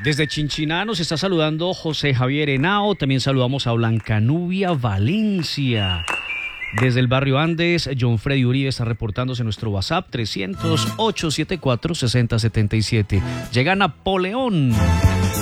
Desde Chinchiná nos está saludando José Javier Henao. También saludamos a Blanca Nubia Valencia. Desde el barrio Andes, John Freddy Uribe está reportándose en nuestro WhatsApp 300-874-6077. Llega Napoleón.